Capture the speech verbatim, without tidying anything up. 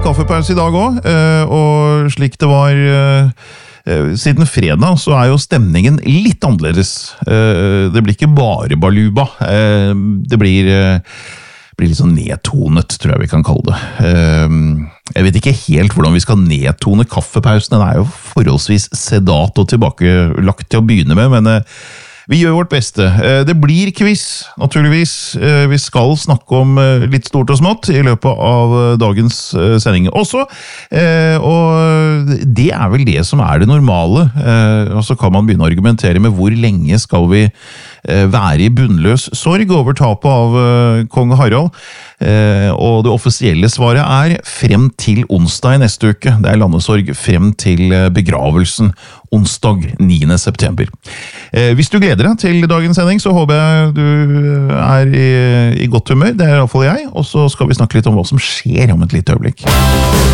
kaffepause i dag også, og slik det var siden fredag, så er jo stemningen litt annerledes. Det blir ikke bare baluba. Det blir, blir litt sånn nedtonet, tror jeg vi kan kalle det. Jeg vet ikke helt hvordan vi skal nedtone kaffepausen. Den er jo forholdsvis sedat og tilbakelagt til å begynne med, men vi gjør vårt beste. Det blir quiz, naturligvis. Vi skal snakke om litt stort og smått i løpet av dagens sending også. Og det er vel det som er det normale. Og så kan man begynne å argumentere med hvor lenge skal vi være i bunnløs sorg over tapet av kong Harald. Og det offisielle svaret er frem til onsdag i neste uke. Det er landesorg frem til begravelsen onsdag niende september. Hvis du gleder deg til dagens sending, så håper jeg du er i, i godt humør. Det er i hvert fall jeg. Og så skal vi snakke litt om hva som skjer om et lite øyeblikk.